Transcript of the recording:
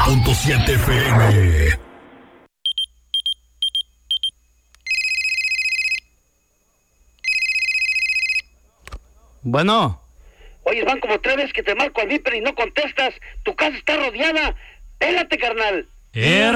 90.7 FM. Bueno. Oye, van como 3 veces que te marco al Viper y no contestas. Tu casa está rodeada. Pélate, carnal.